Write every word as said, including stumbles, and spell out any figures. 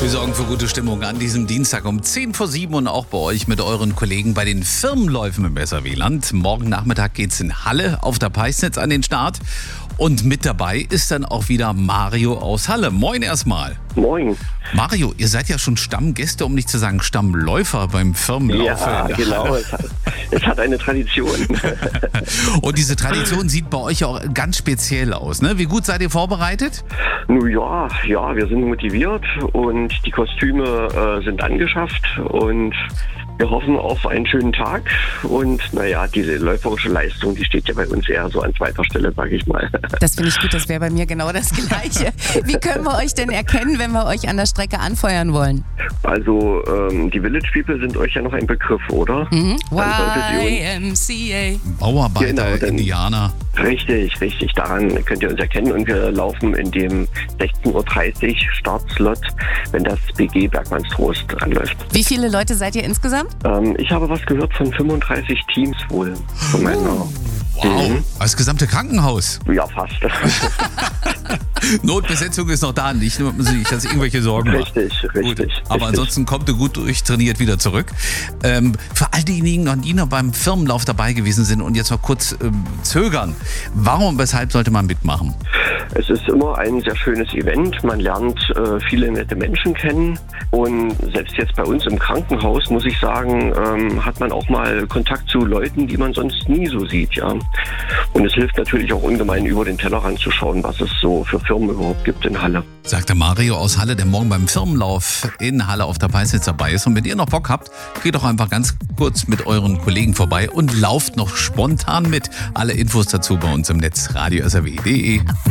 Wir sorgen für gute Stimmung an diesem Dienstag um zehn vor sieben und auch bei euch mit euren Kollegen bei den Firmenläufen im S R W-Land. Morgen Nachmittag geht's in Halle auf der Peisnitz an den Start. Und mit dabei ist dann auch wieder Mario aus Halle. Moin erstmal. Moin. Mario, ihr seid ja schon Stammgäste, um nicht zu sagen Stammläufer beim Firmenlauf. Ja, genau. Es hat, es hat eine Tradition. Und diese Tradition sieht bei euch auch ganz speziell aus, ne? Wie gut seid ihr vorbereitet? Nun ja, ja, wir sind motiviert und die Kostüme äh, sind angeschafft und wir hoffen auf einen schönen Tag. Und naja, diese läuferische Leistung, die steht ja bei uns eher so an zweiter Stelle, sage ich mal. Das finde ich gut, das wäre bei mir genau das Gleiche. Wie können wir euch denn erkennen, wenn wir euch an der Strecke anfeuern wollen? Also ähm, die Village People sind euch ja noch ein Begriff, oder? Mhm. Dann solltet ihr Y M C A. Bauarbeiter, Genau, dann- Indianer. Richtig, richtig. Daran könnt ihr uns erkennen. Und wir laufen in dem sechzehn Uhr dreißig Startslot, wenn das B G Bergmannstrost anläuft. Wie viele Leute seid ihr insgesamt? Ähm, ich habe was gehört von fünfunddreißig Teams wohl. Von meiner, Wow, Mhm. das gesamte Krankenhaus. ja, fast. Notbesetzung ist noch da, nicht nur, dass ich irgendwelche Sorgen mache. richtig, richtig. Gut, aber richtig. ansonsten kommt ihr gut durchtrainiert wieder zurück. Ähm, für all diejenigen, die noch beim Firmenlauf dabei gewesen sind und jetzt noch kurz ähm, zögern, warum und weshalb sollte man mitmachen? Es ist immer ein sehr schönes Event. Man lernt äh, viele nette Menschen kennen. Und selbst jetzt bei uns im Krankenhaus, muss ich sagen, ähm, hat man auch mal Kontakt zu Leuten, die man sonst nie so sieht. Ja. Und es hilft natürlich auch ungemein, über den Tellerrand zu schauen, was es so für Firmen überhaupt gibt in Halle. Sagte Mario aus Halle, der morgen beim Firmenlauf in Halle auf der Peisnitz dabei ist. Und wenn ihr noch Bock habt, geht doch einfach ganz kurz mit euren Kollegen vorbei und lauft noch spontan mit. Alle Infos dazu bei uns im Netz radio s r w punkt d e.